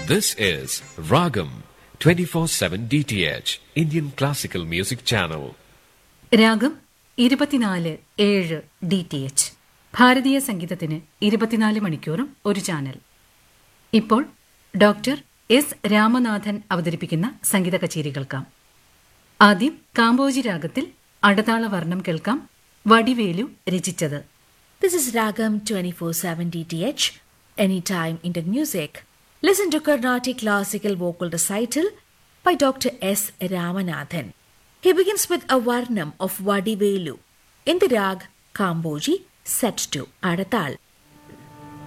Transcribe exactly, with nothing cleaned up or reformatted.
This is Ragam twenty-four seven D T H Indian Classical Music Channel. രാഗം ഇരുപത്തിനാല് ഏഴ് D T H ഭാരതീയ സംഗീതത്തിന് ഇരുപത്തിനാല് മണിക്കൂറും ഒരു ചാനൽ. ഇപ്പോൾ ഡോക്ടർ എസ് രാമനാഥൻ അവതരിപ്പിക്കുന്ന സംഗീത കച്ചേരി കേൾക്കാം. ആദ്യം കാമ്പോജി രാഗത്തിൽ അടതാള വർണ്ണം കേൾക്കാം. വടിവേലു രചിച്ചത്. This is Ragam twenty-four seven D T H, Anytime Indian Music. Listen to Carnatic Classical Vocal Recital by Doctor S. Ramanathan. He begins with a Varnam of Vadivelu in the rag Kamboji set to Adatal.